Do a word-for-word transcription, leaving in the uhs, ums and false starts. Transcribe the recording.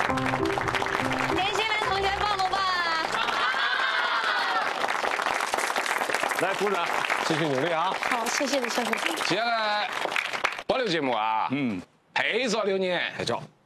年轻的同学棒不棒？ 来鼓掌，继续努力啊！ 好，谢谢李教授。 接下来保留节目啊，嗯，配着留年， 拍照。